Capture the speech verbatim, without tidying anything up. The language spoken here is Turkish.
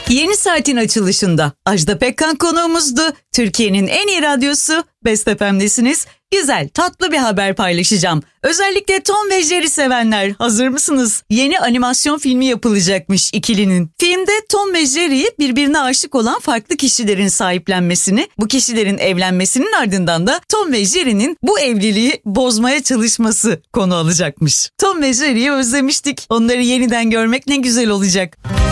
Yeni saatin açılışında Ajda Pekkan konuğumuzdu. Türkiye'nin en iyi radyosu Best F M'desiniz. Güzel, tatlı bir haber paylaşacağım. Özellikle Tom ve Jerry sevenler, hazır mısınız? Yeni animasyon filmi yapılacakmış ikilinin. Filmde Tom ve Jerry'yi birbirine aşık olan farklı kişilerin sahiplenmesini, bu kişilerin evlenmesinin ardından da Tom ve Jerry'nin bu evliliği bozmaya çalışması konu alacakmış. Tom ve Jerry'yi özlemiştik. Onları yeniden görmek ne güzel olacak.